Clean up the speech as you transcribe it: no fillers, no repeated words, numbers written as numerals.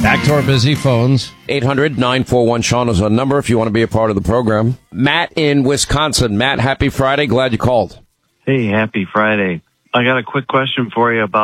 Back to our busy phones. 800-941-SEAN is our number if you want to be a part of the program. Matt in Wisconsin. Matt, happy Friday. Glad you called. Hey, happy Friday. I got a quick question for you about